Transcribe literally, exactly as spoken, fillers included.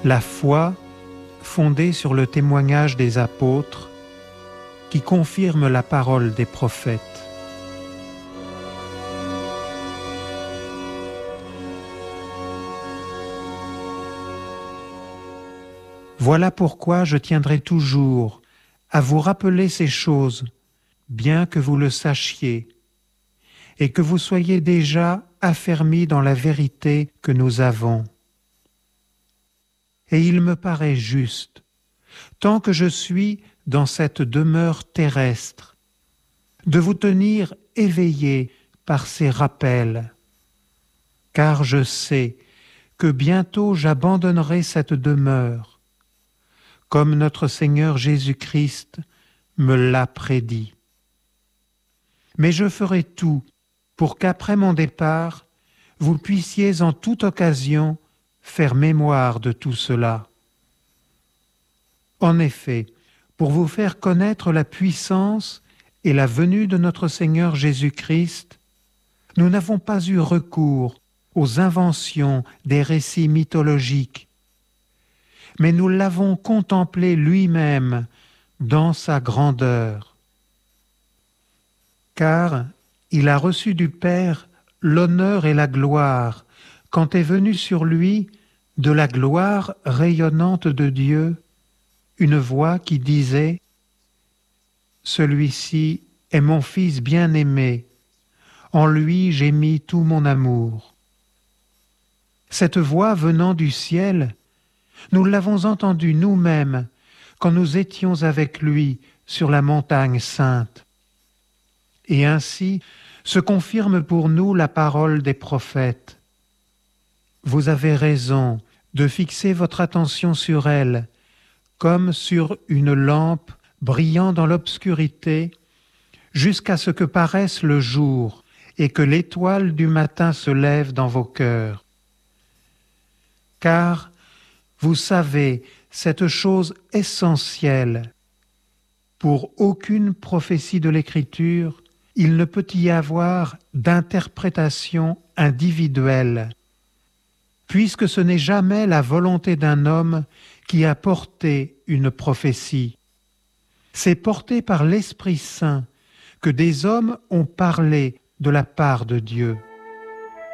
La foi, fondée sur le témoignage des apôtres, qui confirme la parole des prophètes. Voilà pourquoi je tiendrai toujours à vous rappeler ces choses, bien que vous le sachiez, et que vous soyez déjà affermis dans la vérité que nous avons. Et il me paraît juste, tant que je suis dans cette demeure terrestre, de vous tenir éveillés par ces rappels, car je sais que bientôt j'abandonnerai cette demeure, comme notre Seigneur Jésus-Christ me l'a prédit. Mais je ferai tout pour qu'après mon départ, vous puissiez en toute occasion faire mémoire de tout cela. En effet, pour vous faire connaître la puissance et la venue de notre Seigneur Jésus-Christ, nous n'avons pas eu recours aux inventions des récits mythologiques, mais nous l'avons contemplé lui-même dans sa grandeur. Car il a reçu du Père l'honneur et la gloire quand est venue sur lui de la gloire rayonnante de Dieu une voix qui disait « Celui-ci est mon Fils bien-aimé, en lui j'ai mis tout mon amour. » Cette voix venant du ciel, nous l'avons entendue nous-mêmes quand nous étions avec lui sur la montagne sainte. Et ainsi se confirme pour nous la parole des prophètes. Vous avez raison de fixer votre attention sur elle, comme sur une lampe brillant dans l'obscurité, jusqu'à ce que paraisse le jour et que l'étoile du matin se lève dans vos cœurs. Car, vous savez, cette chose essentielle, pour aucune prophétie de l'Écriture, il ne peut y avoir d'interprétation individuelle, puisque ce n'est jamais la volonté d'un homme qui a porté une prophétie. C'est porté par l'Esprit Saint que des hommes ont parlé de la part de Dieu.